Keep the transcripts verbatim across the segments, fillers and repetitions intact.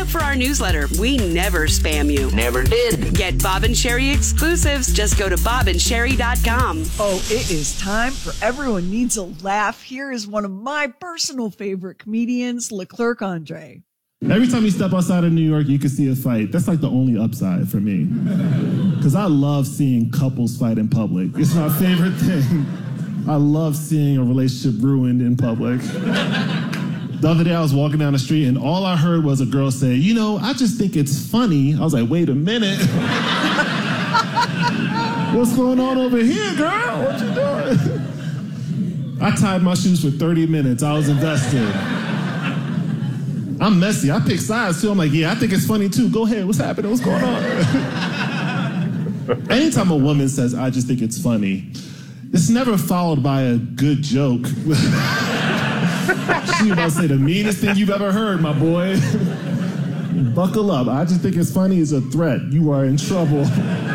up for our newsletter. We never spam you. Never did. Get Bob and Sherry exclusives. Just go to bob and sherry dot com. Oh, it is time for Everyone Needs a Laugh. Here is one of my personal favorite comedians, Leclerc Andre. Every time you step outside of New York, you can see a fight. That's like the only upside for me. Because I love seeing couples fight in public. It's my favorite thing. I love seeing a relationship ruined in public. The other day I was walking down the street and all I heard was a girl say, you know, I just think it's funny. I was like, wait a minute. What's going on over here, girl? What you doing? I tied my shoes for thirty minutes. I was invested. I'm messy. I pick sides too. I'm like, yeah, I think it's funny too. Go ahead. What's happening? What's going on? Anytime a woman says, I just think it's funny, it's never followed by a good joke. She about to say the meanest thing you've ever heard, my boy. Buckle up. I just think it's funny is a threat. You are in trouble.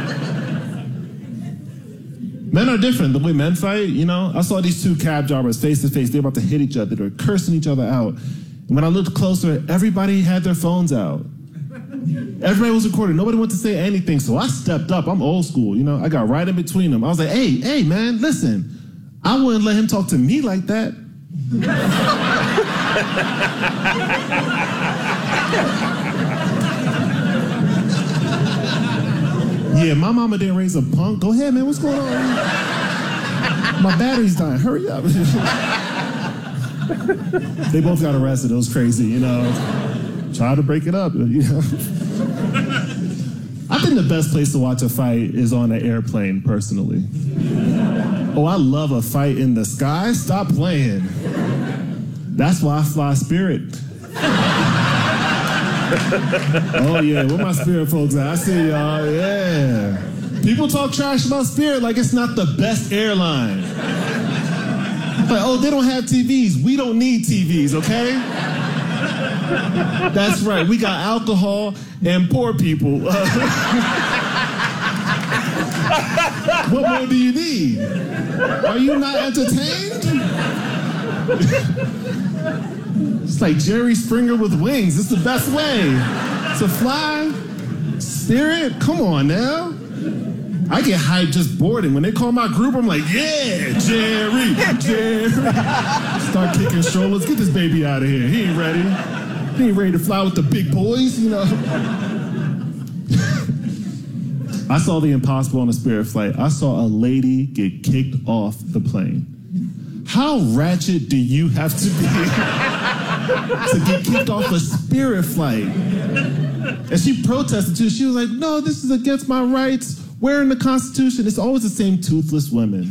Men are different. The way men fight, you know, I saw these two cab drivers face to face. They were about to hit each other. They were cursing each other out. And when I looked closer, everybody had their phones out. Everybody was recording. Nobody wanted to say anything. So I stepped up. I'm old school, you know. I got right in between them. I was like, hey, hey, man, listen. I wouldn't let him talk to me like that. Yeah, my mama didn't raise a punk. Go ahead, man. What's going on? My battery's dying. Hurry up. They both got arrested. It was crazy, you know. Try to break it up, you know. I think the best place to watch a fight is on an airplane, personally. Oh, I love a fight in the sky. Stop playing. That's why I fly Spirit. Oh, yeah, where my Spirit folks at? I see y'all, yeah. People talk trash about Spirit like it's not the best airline. Like, oh, they don't have T Vs. We don't need T Vs, okay? That's right. We got alcohol and poor people. What more do you need? Are you not entertained? It's like Jerry Springer with wings. It's the best way to fly. Spirit? Come on now. I get hyped just boarding. When they call my group, I'm like, yeah, Jerry, Jerry. Start kicking strollers. Get this baby out of here. He ain't ready. He ain't ready to fly with the big boys, you know. I saw The Impossible on a Spirit flight. I saw a lady get kicked off the plane. How ratchet do you have to be to get kicked off a Spirit flight? And she protested too. She was like, no, this is against my rights. We're in the Constitution. It's always the same toothless women.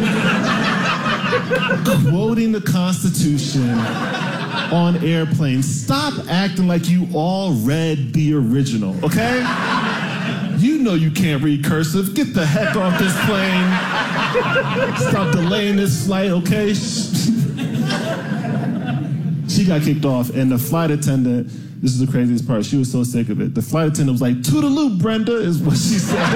Quoting the Constitution on airplanes. Stop acting like you all read the original, okay? You know you can't read cursive. Get the heck off this plane. Stop delaying this flight, okay? She got kicked off, and the flight attendant, this is the craziest part, she was so sick of it. The flight attendant was like, toodaloo, Brenda, is what she said.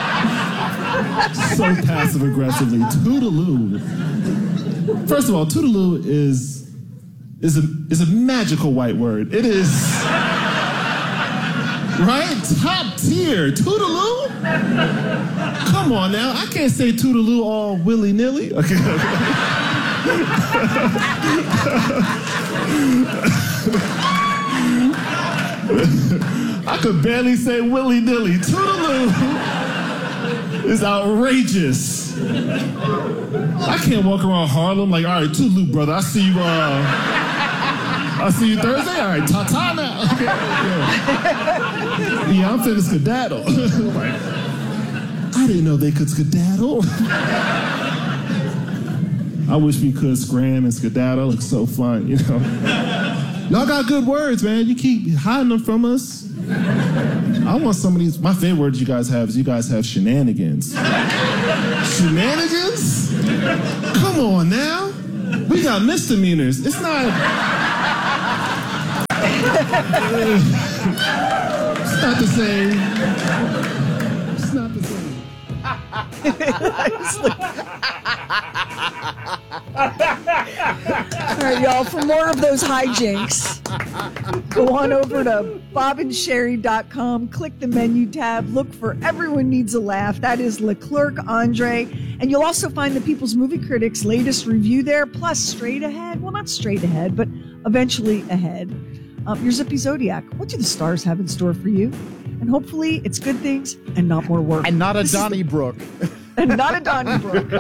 So passive-aggressively, toodaloo. First of all, toodaloo is, is, a, is a magical white word. It is... Right? Top tier. Toodaloo? Come on now. I can't say toodaloo all willy-nilly. Okay. I could barely say willy-nilly. Toodaloo is outrageous. I can't walk around Harlem like, all right, toodaloo, brother. I see you, uh... I see you Thursday? All right, ta-ta now. Okay. Yeah. Yeah, I'm finna skedaddle. Like, I didn't know they could skedaddle. I wish we could scram and skedaddle. It's so fun, you know. Y'all got good words, man. You keep hiding them from us. I want some of these. My favorite words you guys have is you guys have shenanigans. Shenanigans? Come on now. We got misdemeanors. It's not... It's not the same. It's not the same. All right, y'all, for more of those hijinks, go on over to bob and sherry dot com, click the menu tab, look for Everyone Needs a Laugh. That is Leclerc Andre. And you'll also find the People's Movie Critics' latest review there, plus straight ahead, well, not straight ahead, but eventually ahead, um, your Zippy Zodiac. What do the stars have in store for you? And hopefully it's good things and not more work. And not a This is the- Donnybrook. And not a Donnybrook.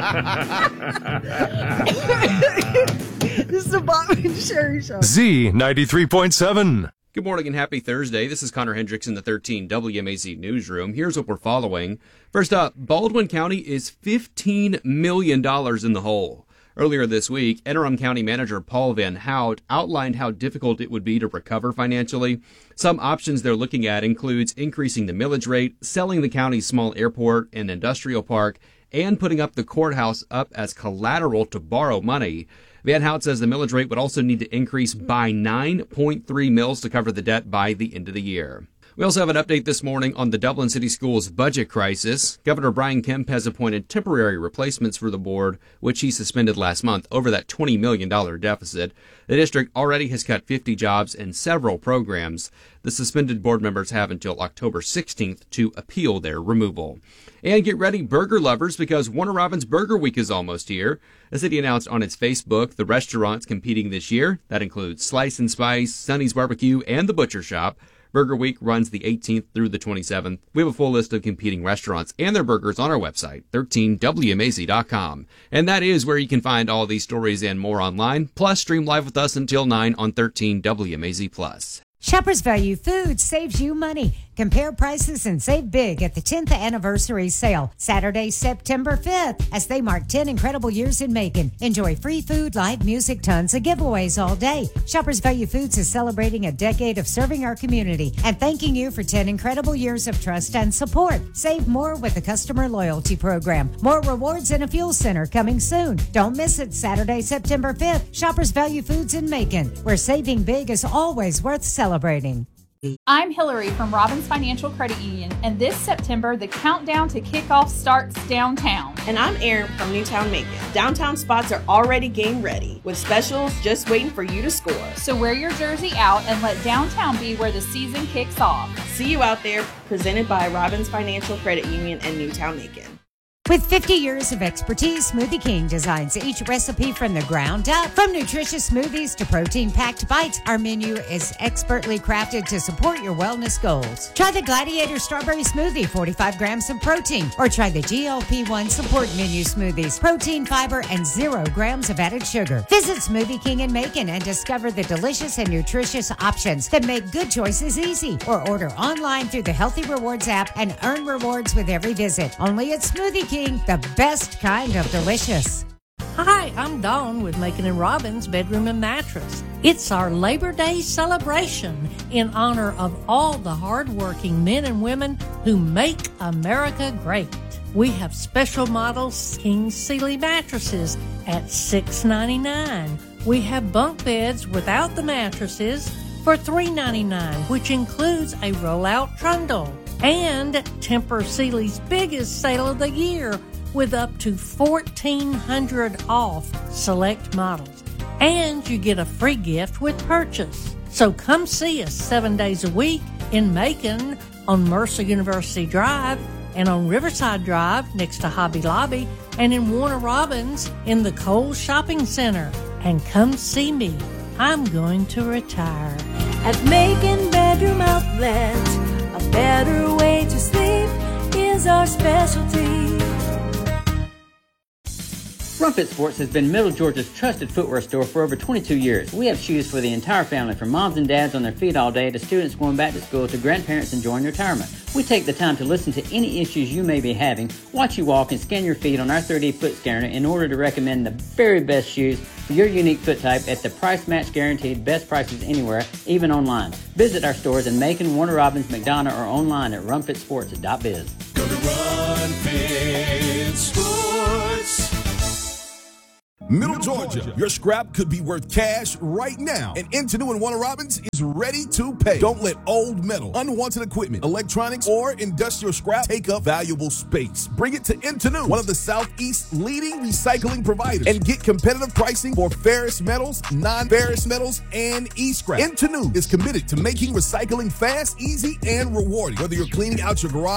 This is the Bob and Sherry Show. Z ninety-three point seven. Good morning and happy Thursday. This is Connor Hendricks in the thirteen W M A Z Newsroom. Here's what we're following. First up, Baldwin County is fifteen million dollars in the hole. Earlier this week, Interim County Manager Paul Van Hout outlined how difficult it would be to recover financially. Some options they're looking at includes increasing the millage rate, selling the county's small airport and industrial park, and putting up the courthouse up as collateral to borrow money. Van Hout says the millage rate would also need to increase by nine point three mils to cover the debt by the end of the year. We also have an update this morning on the Dublin City Schools budget crisis. Governor Brian Kemp has appointed temporary replacements for the board, which he suspended last month over that twenty million dollars deficit. The district already has cut fifty jobs and several programs. The suspended board members have until October sixteenth to appeal their removal. And get ready, burger lovers, because Warner Robins Burger Week is almost here. The city announced on its Facebook the restaurants competing this year. That includes Slice and Spice, Sonny's Barbecue, and The Butcher Shop. Burger Week runs the eighteenth through the twenty-seventh. We have a full list of competing restaurants and their burgers on our website, thirteen W M A Z dot com. And that is where you can find all these stories and more online. Plus, stream live with us until nine on thirteen W M A Z Plus. Shoppers Value Foods saves you money. Compare prices and save big at the tenth anniversary sale, Saturday, September fifth, as they mark ten incredible years in Macon. Enjoy free food, live music, tons of giveaways all day. Shoppers Value Foods is celebrating a decade of serving our community and thanking you for ten incredible years of trust and support. Save more with the customer loyalty program. More rewards and a fuel center coming soon. Don't miss it, Saturday, September fifth. Shoppers Value Foods in Macon, where saving big is always worth celebrating. I'm Hillary from Robbins Financial Credit Union, and this September, the countdown to kickoff starts downtown. And I'm Erin from Newtown Macon. Downtown spots are already game ready, with specials just waiting for you to score. So wear your jersey out and let downtown be where the season kicks off. See you out there, presented by Robbins Financial Credit Union and Newtown Macon. With fifty years of expertise, Smoothie King designs each recipe from the ground up. From nutritious smoothies to protein-packed bites, our menu is expertly crafted to support your wellness goals. Try the Gladiator Strawberry Smoothie, forty-five grams of protein, or try the G L P one Support Menu Smoothies, protein, fiber, and zero grams of added sugar. Visit Smoothie King in Macon and discover the delicious and nutritious options that make good choices easy. Or order online through the Healthy Rewards app and earn rewards with every visit. Only at Smoothie King. The best kind of delicious. Hi, I'm Dawn with Macon and Robbins Bedroom and Mattress. It's our Labor Day celebration in honor of all the hardworking men and women who make America great. We have special models King Sealy mattresses at six ninety-nine. We have bunk beds without the mattresses for three ninety-nine, which includes a roll-out trundle. And Tempur Sealy's biggest sale of the year with up to fourteen hundred dollars off select models. And you get a free gift with purchase. So come see us seven days a week in Macon on Mercer University Drive and on Riverside Drive next to Hobby Lobby and in Warner Robins in the Kohl's Shopping Center. And come see me. I'm going to retire. At Macon Bedroom Outlet, a better way to sleep is our specialty. Rumpet Sports has been Middle Georgia's trusted footwear store for over twenty-two years. We have shoes for the entire family, from moms and dads on their feet all day to students going back to school to grandparents enjoying retirement. We take the time to listen to any issues you may be having, watch you walk, and scan your feet on our thirty foot scanner in order to recommend the very best shoes for your unique foot type at the price match guaranteed best prices anywhere, even online. Visit our stores in Macon, Warner Robins, McDonough, or online at rumpet sports dot biz. Go to Run Fit Sports. Middle Georgia, your scrap could be worth cash right now. And Intenu and Warner Robins is ready to pay. Don't let old metal, unwanted equipment, electronics, or industrial scrap take up valuable space. Bring it to Intenu, one of the Southeast's leading recycling providers, and get competitive pricing for ferrous metals, non-ferrous metals, and e-scrap. Intenu is committed to making recycling fast, easy, and rewarding. Whether you're cleaning out your garage,